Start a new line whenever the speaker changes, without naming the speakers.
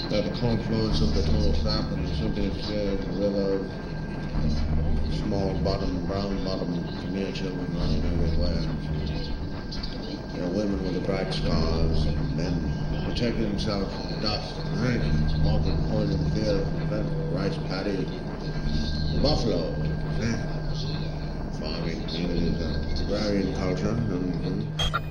At the confluence of the Tonal Sap and the Subic River, small bottom, brown bottom, Khmer children running everywhere. There are women with the bright scars, men protecting themselves from the dust, rain, smoke and poison fear, rice paddy, buffalo, farming communities, agrarian culture, and